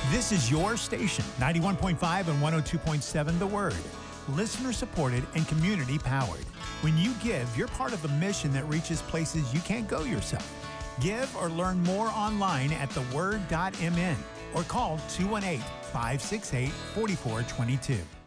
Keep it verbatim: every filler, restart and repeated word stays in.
This is your station, ninety-one point five and one oh two point seven The Word. Listener supported and community powered. When you give, you're part of a mission that reaches places you can't go yourself. Give or learn more online at the word dot m n or call two one eight, five six eight, four four two two.